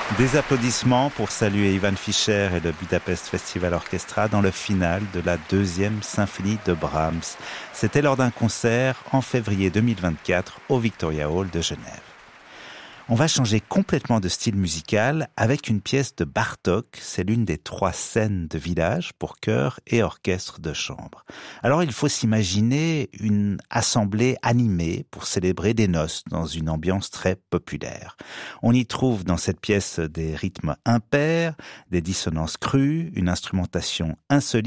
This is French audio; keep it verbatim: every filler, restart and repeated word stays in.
Des applaudissements pour saluer Ivan Fischer et le Budapest Festival Orchestra dans le final de la deuxième symphonie de Brahms. C'était lors d'un concert en février deux mille vingt-quatre au Victoria Hall de Genève. On va changer complètement de style musical avec une pièce de Bartók. C'est l'une des trois scènes de village pour chœur et orchestre de chambre. Alors il faut s'imaginer une assemblée animée pour célébrer des noces dans une ambiance très populaire. On y trouve dans cette pièce des rythmes impairs, des dissonances crues, une instrumentation insolite